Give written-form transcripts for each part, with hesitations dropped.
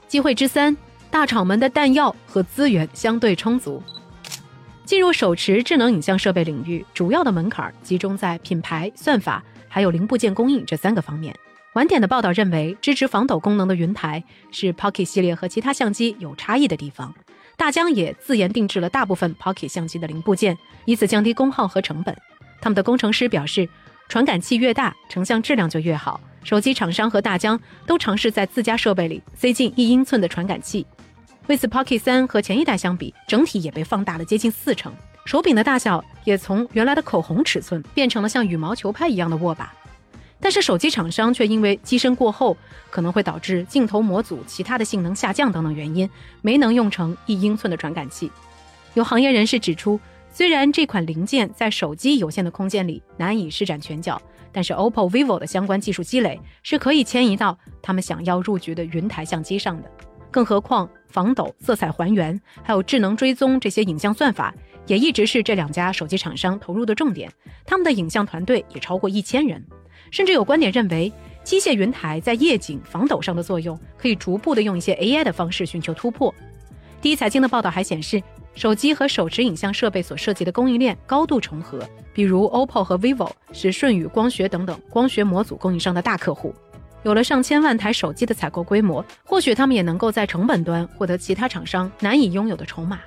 机会之三，大厂们的弹药和资源相对充足。进入手持智能影像设备领域，主要的门槛集中在品牌、算法还有零部件供应这3个方面。晚点的报道认为，支持防抖功能的云台是 Pocket 系列和其他相机有差异的地方。大疆也自研定制了大部分 Pocket 相机的零部件，以此降低功耗和成本。他们的工程师表示，传感器越大，成像质量就越好。手机厂商和大疆都尝试在自家设备里塞进1英寸的传感器。为此 Pocket 3和前一代相比，整体也被放大了接近4成。手柄的大小也从原来的口红尺寸变成了像羽毛球拍一样的握把。但是手机厂商却因为机身过厚，可能会导致镜头模组其他的性能下降等等原因，没能用成1英寸的传感器。有行业人士指出，虽然这款零件在手机有限的空间里难以施展拳脚，但是 OPPO、vivo 的相关技术积累是可以迁移到他们想要入局的云台相机上的。更何况防抖、色彩还原还有智能追踪这些影像算法也一直是这2家手机厂商投入的重点，他们的影像团队也超过1000人。甚至有观点认为，机械云台在夜景、防抖上的作用可以逐步的用一些 AI 的方式寻求突破。第一财经的报道还显示，手机和手持影像设备所涉及的供应链高度重合，比如 OPPO 和 vivo 是舜宇光学等等光学模组供应商的大客户。有了上千万台手机的采购规模，或许他们也能够在成本端获得其他厂商难以拥有的筹码。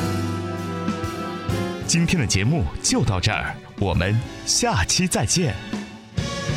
今天的节目就到这儿，我们下期再见。